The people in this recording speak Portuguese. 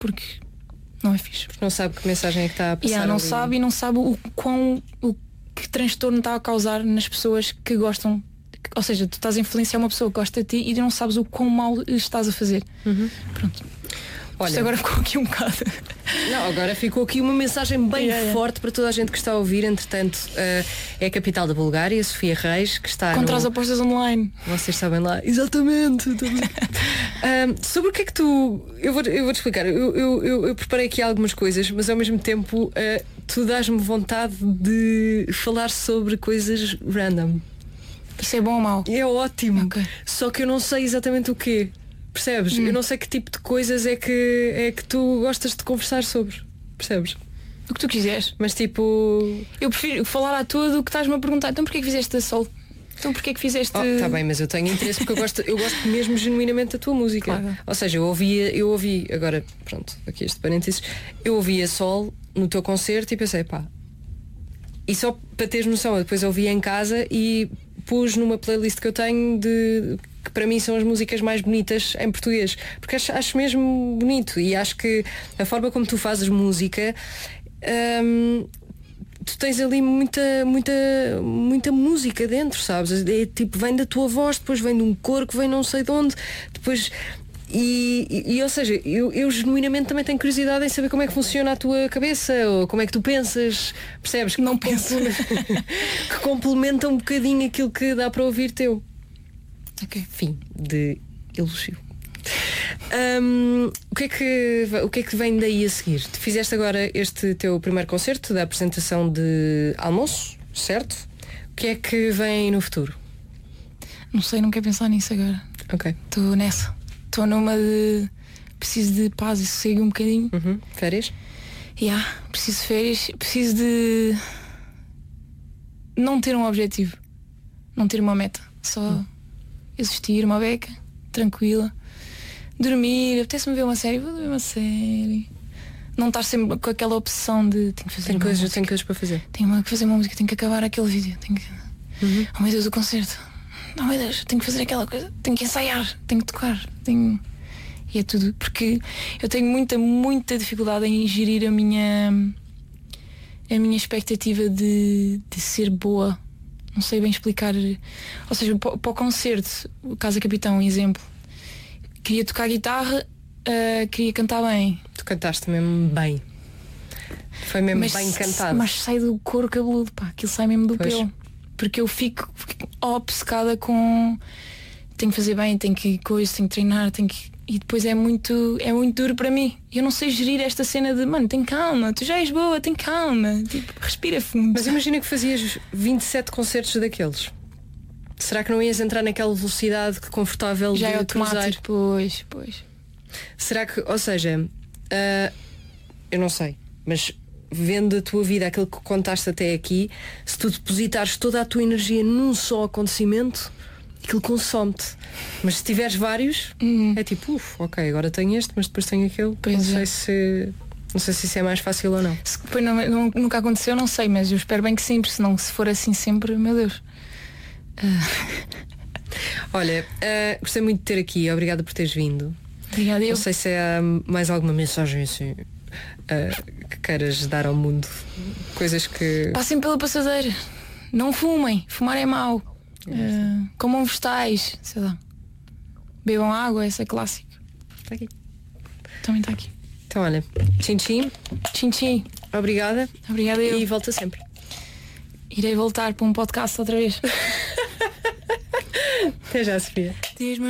porque não é fixe. Não sabe que mensagem é que está a passar. Não ali. sabe, e não sabe o que transtorno está a causar nas pessoas que gostam. Ou seja, tu estás a influenciar uma pessoa que gosta de ti e não sabes o quão mal estás a fazer. Pronto. Olha, isto agora ficou aqui um bocado. Não, agora ficou aqui uma mensagem bem forte para toda a gente que está a ouvir. Entretanto, é a capital da Bulgária, Sofia Reis, que está contra as apostas online. Vocês sabem lá. Exatamente. Sobre o que é que tu... Eu vou-te explicar. Eu preparei aqui algumas coisas, mas ao mesmo tempo tu dás-me vontade de falar sobre coisas random. Isso é bom ou mau? É ótimo. Okay. Só que eu não sei exatamente o quê. Percebes? Eu não sei que tipo de coisas é que tu gostas de conversar sobre. Percebes? O que tu quiseres. Mas tipo... Eu prefiro falar à tua do que estás-me a perguntar. Então porquê que fizeste da Sol? Então porquê que fizeste... Tá bem, mas eu tenho interesse porque eu gosto mesmo genuinamente da tua música. Claro. Ou seja, eu ouvi agora, pronto, aqui este parênteses, eu ouvi a Sol no teu concerto e pensei, pá. E só para teres noção, eu depois ouvi em casa e pus numa playlist que eu tenho que para mim são as músicas mais bonitas em português, porque acho mesmo bonito, e acho que a forma como tu fazes música, tu tens ali muita música dentro, sabes? É tipo, vem da tua voz, depois vem de um coro que vem não sei de onde, depois... E ou seja, eu genuinamente também tenho curiosidade em saber como é que funciona a tua cabeça, ou como é que tu pensas, percebes? Não penso. Que complementa um bocadinho aquilo que dá para ouvir teu. Ok. Fim de elogio. O que é que vem daí a seguir? Tu fizeste agora este teu primeiro concerto da apresentação de almoço, certo? O que é que vem no futuro? Não sei, não quero pensar nisso agora. Ok. Estou nessa. Estou numa de... Preciso de paz e sossego um bocadinho. Férias? Preciso de férias. Preciso de... não ter um objetivo. Não ter uma meta. Só existir, uma beca, tranquila. Dormir. Apetece-me ver uma série. Vou ver uma série. Não estar sempre com aquela obsessão de... Tenho que fazer Tenho coisas para fazer. Tenho que fazer uma música. Tenho que acabar aquele vídeo. Oh meu Deus, o concerto. Oh meu Deus, tenho que fazer aquela coisa. Tenho que ensaiar. Tenho que tocar. E é tudo. Porque eu tenho muita dificuldade em gerir a minha expectativa de ser boa. Não sei bem explicar. Ou seja, para o concerto, o Casa Capitão, um exemplo, queria tocar guitarra, queria cantar bem. Tu cantaste mesmo bem. Foi mesmo bem cantado. Mas sai do couro cabeludo, pá. Aquilo sai mesmo do pelo. Porque eu fico obcecada com... Tenho que fazer bem, tenho que treinar, e depois é muito duro para mim. Eu não sei gerir esta cena de, mano, tem calma, tu já és boa, tem calma, tipo, respira fundo. Mas imagina que fazias 27 concertos daqueles. Será que não ias entrar naquela velocidade confortável já de é automático, cruzar? Pois. Será que, ou seja, eu não sei, mas vendo a tua vida, aquilo que contaste até aqui, se tu depositares toda a tua energia num só acontecimento, aquilo consome-te. Mas se tiveres vários, é tipo, ok, agora tenho este, mas depois tenho aquele. Não sei se isso é mais fácil ou não. Se depois nunca aconteceu, não sei, mas eu espero bem que sim, porque senão, se for assim sempre, meu Deus. Olha, gostei muito de ter aqui, obrigada por teres vindo. Obrigada. Não sei se há mais alguma mensagem assim que queiras dar ao mundo. Coisas que... Passem pela passadeira. Não fumem. Fumar é mau. Comam vegetais. Sei lá. Bebam água, esse é clássico. Está aqui. Também está aqui. Então olha, tchim-tchim. Tchim-tchim. Obrigada. Obrigada eu. E volta sempre. Irei voltar para um podcast outra vez. Até já, Sofia. Diz-me